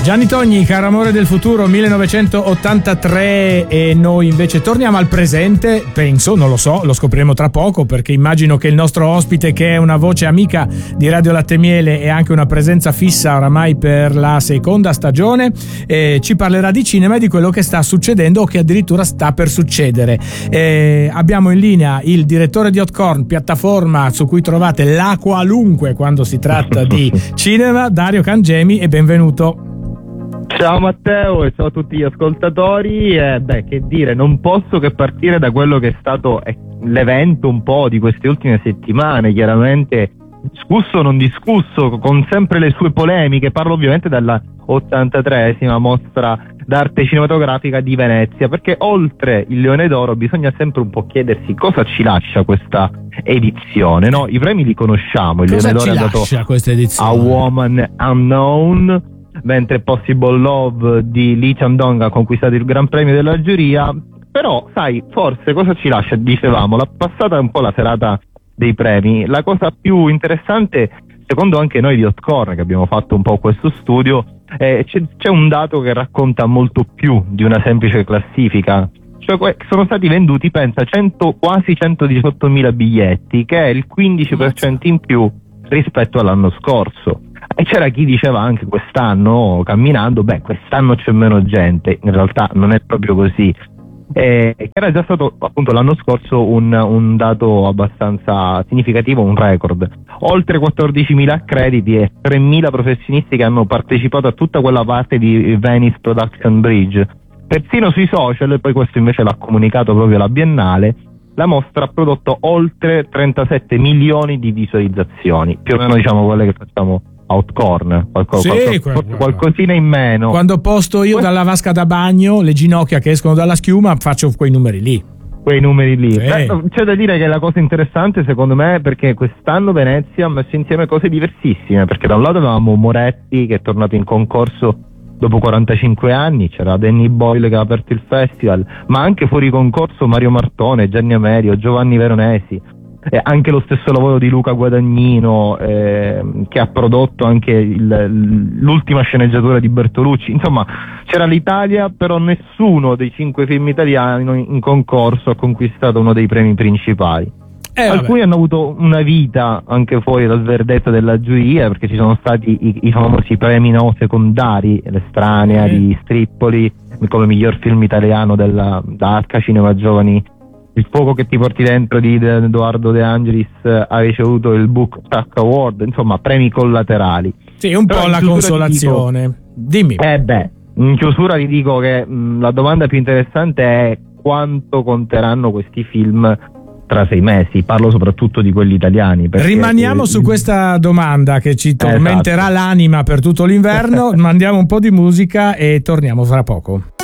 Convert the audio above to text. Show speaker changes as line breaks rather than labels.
Gianni Togni, Caro amore del futuro, 1983, e noi invece torniamo al presente, penso, non lo so, lo scopriremo tra poco, perché immagino che il nostro ospite, che è una voce amica di Radio Latte Miele e anche una presenza fissa oramai per la seconda stagione, ci parlerà di cinema e di quello che sta succedendo o che addirittura sta per succedere. Abbiamo in linea il direttore di Hotcorn, piattaforma su cui trovate la qualunque quando si tratta di cinema, Dario Cangemi, e benvenuto.
Ciao Matteo e ciao a tutti gli ascoltatori. Che dire, non posso che partire da quello che è stato l'evento un po' di queste ultime settimane, chiaramente discusso o non discusso, con sempre le sue polemiche. Parlo ovviamente della 83esima mostra d'arte cinematografica di Venezia, perché oltre il Leone d'Oro bisogna sempre un po' chiedersi cosa ci lascia questa edizione, no? I premi li conosciamo, il
Cosa
Leone d'Oro è
ci lascia questa edizione?
a Woman Unknown, mentre Possible Love di Lee Chang-dong ha conquistato il Gran Premio della giuria. Però sai, forse cosa ci lascia? Dicevamo, la passata è un po' la serata dei premi. La cosa più interessante, secondo anche noi di Hotcorn, che abbiamo fatto un po' questo studio, c'è un dato che racconta molto più di una semplice classifica. Cioè, sono stati venduti, pensa, quasi 118.000 biglietti, che è il 15% in più rispetto all'anno scorso. E c'era chi diceva anche quest'anno, camminando, quest'anno c'è meno gente. In realtà non è proprio così. Era già stato appunto l'anno scorso un dato abbastanza significativo, un record. Oltre 14.000 accrediti e 3.000 professionisti che hanno partecipato a tutta quella parte di Venice Production Bridge. Persino sui social, e poi questo invece l'ha comunicato proprio la Biennale, la mostra ha prodotto oltre 37 milioni di visualizzazioni, più o meno diciamo quelle che facciamo a Hotcorn, qualcosina in meno.
Quando posto io dalla vasca da bagno le ginocchia che escono dalla schiuma, faccio quei numeri lì.
C'è da dire che la cosa interessante secondo me è perché quest'anno Venezia ha messo insieme cose diversissime, perché da un lato avevamo Moretti che è tornato in concorso dopo 45 anni, c'era Danny Boyle che ha aperto il festival, ma anche fuori concorso Mario Martone, Gianni Amerio, Giovanni Veronesi, anche lo stesso lavoro di Luca Guadagnino, che ha prodotto anche l'ultima sceneggiatura di Bertolucci. Insomma, c'era l'Italia, però nessuno dei 5 film italiani in concorso ha conquistato uno dei premi principali. Alcuni hanno avuto una vita anche fuori dal verdetto della giuria, perché ci sono stati i famosi premi secondari, l'Estranea di Strippoli come miglior film italiano da Arca Cinema Giovani, Il fuoco che ti porti dentro di Edoardo De Angelis ha ricevuto il Book Track Award. Insomma, premi collaterali.
Sì, un po' la consolazione. Dimmi.
In chiusura vi dico che la domanda più interessante è quanto conteranno questi film tra 6 mesi. Parlo soprattutto di quelli italiani.
Rimaniamo su questa domanda che ci tormenterà l'anima per tutto l'inverno. Mandiamo un po' di musica e torniamo fra poco.